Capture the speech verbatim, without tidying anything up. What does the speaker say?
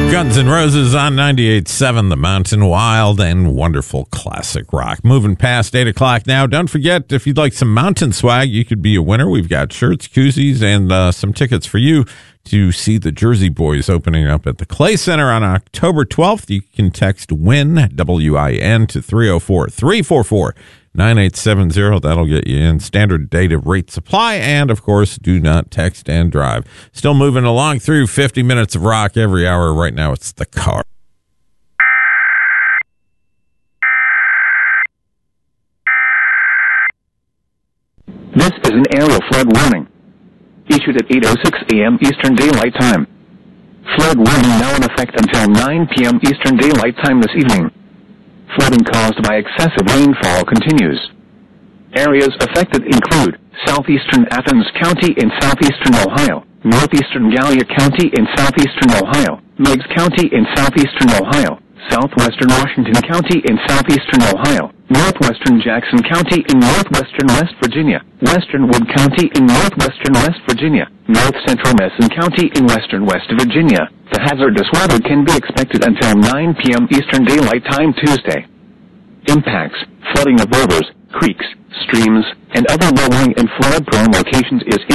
Guns N' Roses on ninety-eight point seven The Mountain. Wild and wonderful classic rock. Moving past eight o'clock now. Don't forget, if you'd like some mountain swag, you could be a winner. We've got shirts, koozies, and uh, some tickets for you to see the Jersey Boys opening up at the Clay Center on October twelfth. You can text WIN, W I N, to three oh four, three four four, nine eight seven zero. That'll get you in. Standard data rate supply. And, of course, do not text and drive. Still moving along through fifty minutes of rock every hour. Right now, it's The Car. This is an aerial flood warning. Issued at eight oh six a.m. Eastern Daylight Time. Flood warning now in effect until nine p.m. Eastern Daylight Time this evening. Flooding caused by excessive rainfall continues. Areas affected include southeastern Athens County in southeastern Ohio, northeastern Gallia County in southeastern Ohio, Meigs County in southeastern Ohio, southwestern Washington County in southeastern Ohio, northwestern Jackson County in northwestern West Virginia, western Wood County in northwestern West Virginia, north central Mason County in western West Virginia. The hazardous weather can be expected until nine p.m. Eastern Daylight Time Tuesday. Impacts: flooding of rivers, creeks, streams, and other low-lying and flood-prone locations is